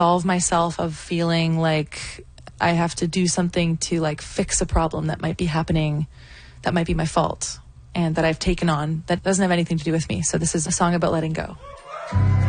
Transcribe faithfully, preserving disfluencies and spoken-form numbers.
Solve myself of feeling like I have to do something to like fix a problem that might be happening, that might be my fault, and that I've taken on that doesn't have anything to do with me. So this is a song about letting go.